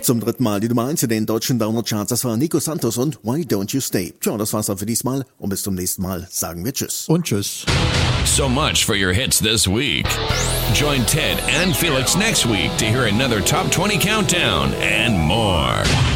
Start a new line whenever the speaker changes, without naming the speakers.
zum dritten Mal die Nummer 1 in den deutschen Download-Charts. Das war Nico Santos und Why Don't You Stay. Tja, das war's dann für diesmal und bis zum nächsten Mal sagen wir Tschüss.
Und Tschüss.
So much for your hits this week. Join Ted and Felix next week to hear another Top 20 countdown and more.